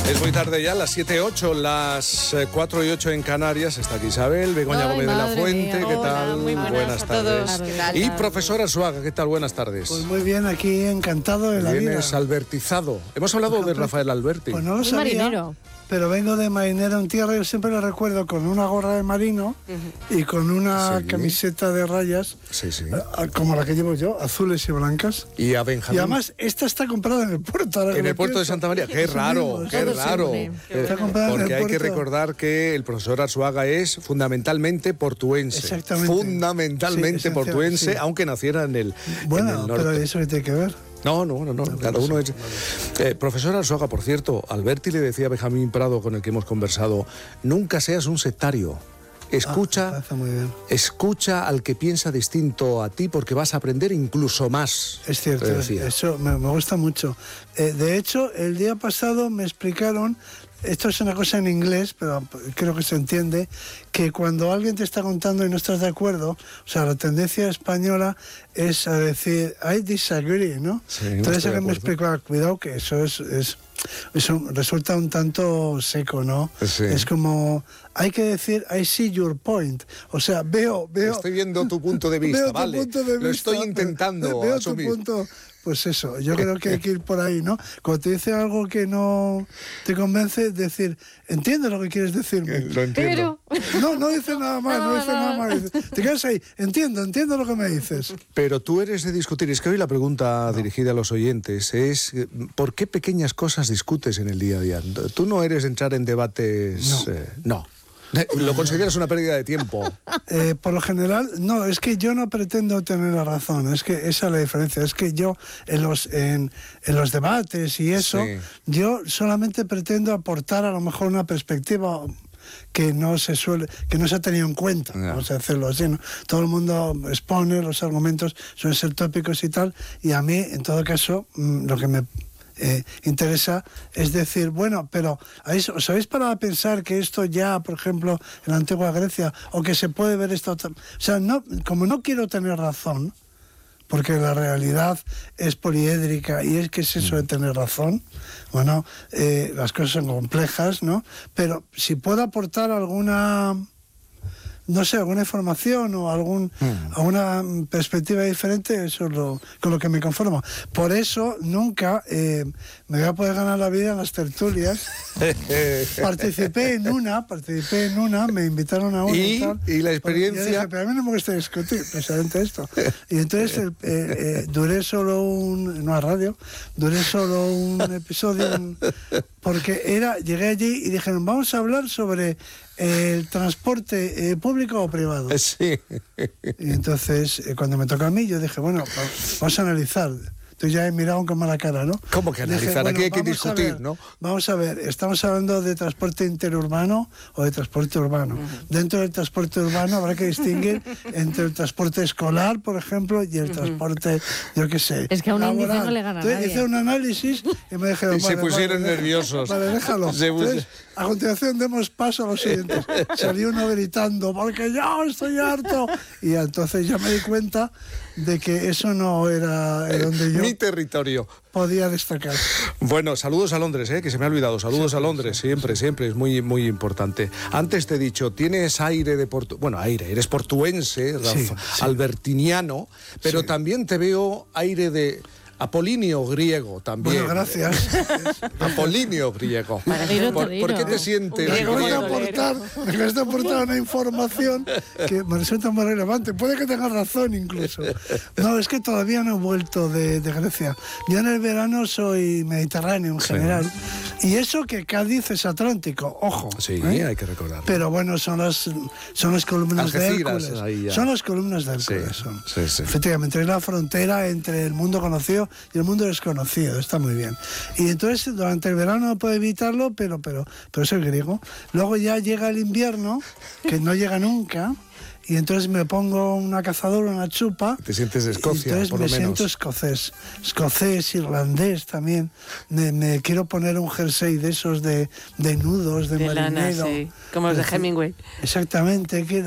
Es muy tarde ya, las 7:08, las 4:08 en Canarias. Está aquí Isabel, Begoña Gómez de la Fuente. Mía. ¿Qué Hola, tal? muy buenas a tardes. todos. ¿Qué tal? Y profesora Arzuaga, ¿qué tal? Buenas tardes. Pues muy bien, aquí encantado de la vida. Vienes albertizado. Hemos hablado de Rafael Alberti. Pues no lo Un sabía, marinero. pero vengo de marinero en tierra. Yo siempre lo recuerdo con una gorra de marino y con una Sí. camiseta de rayas, Sí, sí. como la que llevo yo, azules y blancas. Y a Y Benjamín. además, esta está comprada en el puerto. ahora que En el lo puerto de pienso. Santa María. Qué Eso raro, mismo, qué eso raro. siempre. Está comprada en Porque el hay que puerto. recordar que el profesor Arzuaga es fundamentalmente portuense. Exactamente. Fundamentalmente Sí, portuense, sí. aunque naciera en el Bueno, norte. pero ¿eso qué tiene que ver? No, cada uno es... profesor Arzuaga, por cierto, Alberti le decía a Benjamín Prado, con el que hemos conversado, nunca seas un sectario. Escucha, Está muy bien. escucha al que piensa distinto a ti porque vas a aprender incluso más. Es cierto, le decía. eso me gusta mucho. De hecho, el día pasado me explicaron, esto es una cosa en inglés, pero creo que se entiende, que cuando alguien te está contando y no estás de acuerdo, o sea, la tendencia española es a decir, I disagree, ¿no? Sí, no Entonces estoy de que me acuerdo. explicaba, cuidado que eso eso resulta un tanto seco, ¿no? Sí. Es como, hay que decir, I see your point. O sea, veo... Estoy viendo tu punto de vista, veo tu vale. punto de Lo vista, estoy intentando veo asumir. tu punto. Pues eso, yo creo que hay que ir por ahí, ¿no? Cuando te dice algo que no te convence, decir, entiendo lo que quieres decirme. Lo entiendo. Pero... No dice nada más, no dice nada más. Te quedas ahí, entiendo lo que me dices. Pero tú eres de discutir. Es que hoy la pregunta dirigida a los oyentes es ¿por qué pequeñas cosas discutes en el día a día? Tú no eres de entrar en debates... No. ¿Lo consideras una pérdida de tiempo? Por lo general, no, es que yo no pretendo tener la razón, es que esa es la diferencia, es que yo en los debates y eso, Sí. yo solamente pretendo aportar a lo mejor una perspectiva que no se ha tenido en cuenta, Ya. vamos a decirlo así, ¿no? Todo el mundo expone, los argumentos suelen ser tópicos y tal, y a mí, en todo caso, lo que me interesa es decir, bueno, pero ¿os habéis parado a pensar que esto ya, por ejemplo, en la antigua Grecia, o que se puede ver esto? O sea, como no quiero tener razón, porque la realidad es poliédrica y es que es eso de tener razón, bueno, las cosas son complejas, ¿no? Pero si puedo aportar alguna información o alguna perspectiva diferente, eso es con lo que me conformo. Por eso nunca me voy a poder ganar la vida en las tertulias. Participé en una, me invitaron a una y tal. ¿Y la experiencia? Y yo dije, pero a mí no me gusta discutir precisamente esto. Y entonces duré solo duré solo un episodio, porque llegué allí y dijeron, vamos a hablar sobre el transporte público o privado. Sí. Y entonces, cuando me toca a mí, yo dije, bueno, vamos a analizar. Tú ya he mirado con mala cara, ¿no? ¿Cómo que analizar? Dije, bueno, Aquí hay que vamos a discutir, ver, ¿no? Vamos a ver, estamos hablando de transporte interurbano o de transporte urbano. Dentro del transporte urbano habrá que distinguir entre el transporte escolar, por ejemplo, y el transporte, yo qué sé, Es que a un índice laboral. no le gana a Entonces nadie. hice un análisis y me dijeron, Y se pusieron nerviosos. Vale, déjalo. Entonces, a continuación demos paso a los siguientes. Salió uno gritando, porque yo estoy harto. Y entonces ya me di cuenta de que eso no era donde yo Mi territorio. podía destacar. Bueno, saludos a Londres, que se me ha olvidado. Saludos a Londres, siempre, es muy, muy importante. Antes te he dicho, tienes aire de eres portuense, Sí. albertiniano, pero también te veo aire de apolinio griego también. Bueno, gracias. Apolinio griego. Marino ¿Por Torino. qué te sientes Un griego griego? Me cuesta aportar una información que me resulta muy relevante. Puede que tenga razón incluso. No, es que todavía no he vuelto de Grecia. Yo en el verano soy mediterráneo en general. Y eso que Cádiz es Atlántico, ojo. Sí, hay que recordarlo. Pero bueno, son las columnas de Algeciras, Hércules. ahí ya. Son las columnas de Hércules. Sí, son. sí. Efectivamente, es la frontera entre el mundo conocido y el mundo desconocido. Está muy bien. Y entonces, durante el verano no puedo evitarlo, pero soy griego. Luego ya llega el invierno, que no llega nunca. Y entonces me pongo una cazadora, una chupa. Te sientes de Escocia, entonces por lo me menos. siento escocés, irlandés también. Me quiero poner un jersey de esos de nudos, de marinero. lana, sí. Como los de Hemingway. Exactamente, quiero